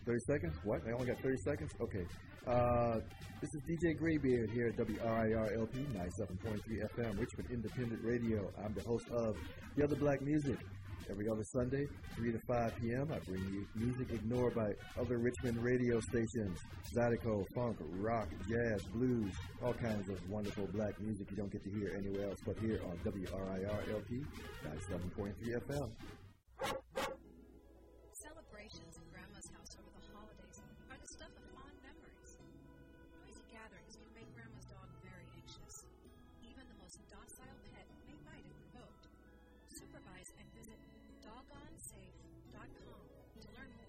30 seconds? What? I only got 30 seconds? Okay. This is DJ Graybeard here at WRIR-LP 97.3 FM, Richmond Independent Radio. I'm the host of The Other Black Music. Every other Sunday, 3 to 5 p.m., I bring you music ignored by other Richmond radio stations. Zydeco, funk, rock, jazz, blues, all kinds of wonderful black music you don't get to hear anywhere else but here on WRIR-LP 97.3 FM. Celebrations at Grandma's house over the holidays are the stuff of fond memories. Noisy gatherings can make Grandma's dog very anxious. Even the most docile pet may bite if provoked. Supervise and visit doggonsafe.com to learn more.